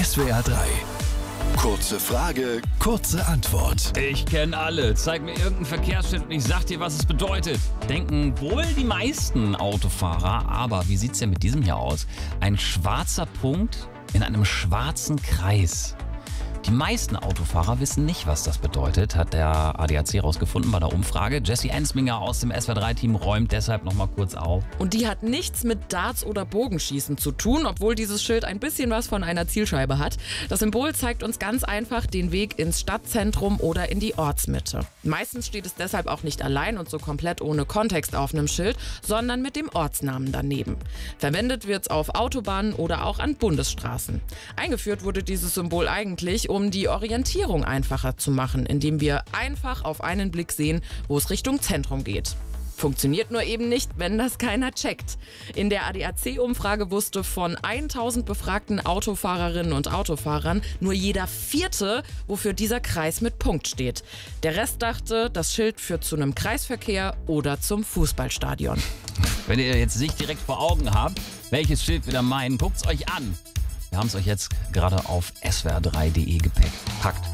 SWR 3. Kurze Frage, kurze Antwort. Ich kenne alle. Zeig mir irgendein Verkehrsschild und ich sag dir, was es bedeutet. Denken wohl die meisten Autofahrer. Aber wie sieht's denn mit diesem hier aus? Ein schwarzer Punkt in einem schwarzen Kreis. Die meisten Autofahrer wissen nicht, was das bedeutet, hat der ADAC rausgefunden bei der Umfrage. Jessie Ensminger aus dem SWR3-Team räumt deshalb nochmal kurz auf. Und die hat nichts mit Darts oder Bogenschießen zu tun, obwohl dieses Schild ein bisschen was von einer Zielscheibe hat. Das Symbol zeigt uns ganz einfach den Weg ins Stadtzentrum oder in die Ortsmitte. Meistens steht es deshalb auch nicht allein und so komplett ohne Kontext auf einem Schild, sondern mit dem Ortsnamen daneben. Verwendet wird es auf Autobahnen oder auch an Bundesstraßen. Eingeführt wurde dieses Symbol eigentlich, um die Orientierung einfacher zu machen, indem wir einfach auf einen Blick sehen, wo es Richtung Zentrum geht. Funktioniert nur eben nicht, wenn das keiner checkt. In der ADAC-Umfrage wusste von 1000 befragten Autofahrerinnen und Autofahrern nur jeder Vierte, wofür dieser Kreis mit Punkt steht. Der Rest dachte, das Schild führt zu einem Kreisverkehr oder zum Fußballstadion. Wenn ihr jetzt nicht direkt vor Augen habt, welches Schild wir da meinen, guckt's euch an. Wir haben es euch jetzt gerade auf swr3.de gepackt.